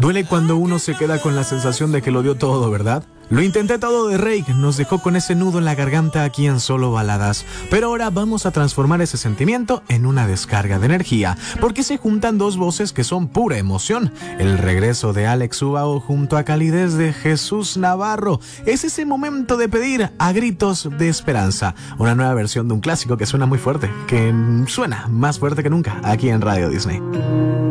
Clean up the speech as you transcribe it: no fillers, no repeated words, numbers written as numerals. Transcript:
Duele cuando uno se queda con la sensación de que lo dio todo, ¿verdad? Lo intenté todo de Rake nos dejó con ese nudo en la garganta aquí en Solo Baladas. Pero ahora vamos a transformar ese sentimiento en una descarga de energía, porque se juntan dos voces que son pura emoción. El regreso de Alex Ubago junto a calidez de Jesús Navarro. Es ese momento de pedir a gritos de esperanza. Una nueva versión de un clásico que suena muy fuerte, que suena más fuerte que nunca aquí en Radio Disney.